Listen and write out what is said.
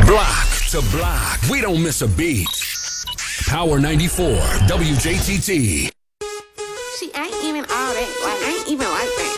Block to block. We don't miss a beat. Power 94, WJTT. She ain't even all that. Like, ain't even like that.